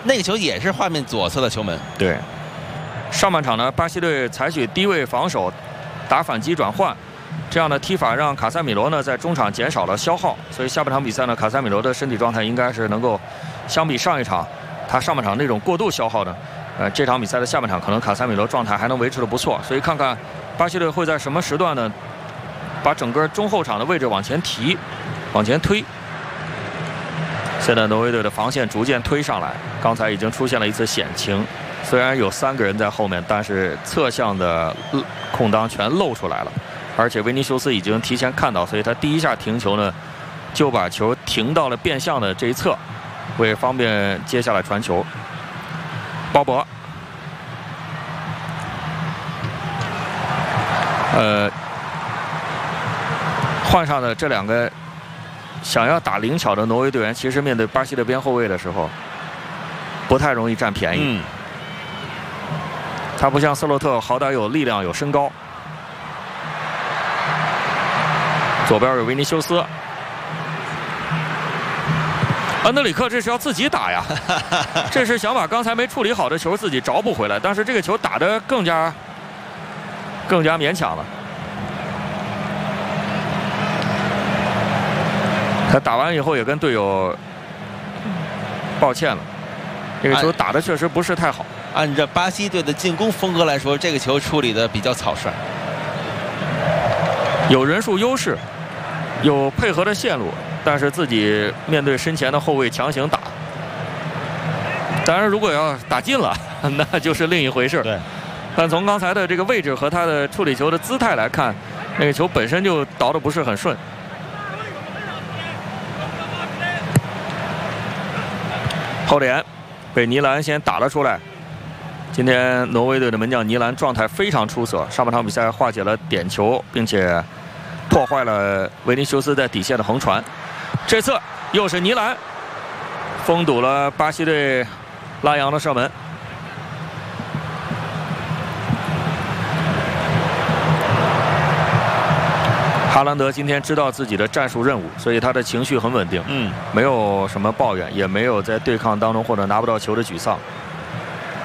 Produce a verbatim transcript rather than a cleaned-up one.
那个球也是画面左侧的球门。 对，上半场呢，巴西队采取低位防守，打反击转换，这样的踢法让卡塞米罗呢在中场减少了消耗，所以下半场比赛呢，卡塞米罗的身体状态应该是能够相比上一场他上半场那种过度消耗的，呃，这场比赛的下半场可能卡塞米罗状态还能维持得不错，所以看看巴西队会在什么时段呢，把整个中后场的位置往前提，往前推。现在挪威队的防线逐渐推上来，刚才已经出现了一次险情，虽然有三个人在后面，但是侧向的空当全露出来了，而且维尼修斯已经提前看到，所以他第一下停球呢，就把球停到了变向的这一侧，为方便接下来传球。鲍勃，呃，换上的这两个想要打灵巧的挪威队员，其实面对巴西的边后卫的时候，不太容易占便宜。 嗯， 他不像斯洛特，好歹有力量、有身高。左边有维尼修斯，安德里克这是要自己打呀，这是想把刚才没处理好的球自己找补回来，但是这个球打得更加更加勉强了。他打完以后也跟队友抱歉了，这个球打得确实不是太好。 按照巴西队的进攻风格来说，这个球处理的比较草率， 有人数优势，有配合的线路，但是自己面对身前的后卫强行打。当然，如果要打进了，那就是另一回事。 对。 但从刚才的这个位置和他的处理球的姿态来看，那个球本身就倒得不是很顺。后点被尼兰先打了出来。今天挪威队的门将尼兰状态非常出色，上半场比赛化解了点球，并且破坏了维尼修斯在底线的横传。这次又是尼兰封堵了巴西队拉扬的射门。哈兰德今天知道自己的战术任务，所以他的情绪很稳定， 嗯， 没有什么抱怨，也没有在对抗当中或者拿不到球的沮丧。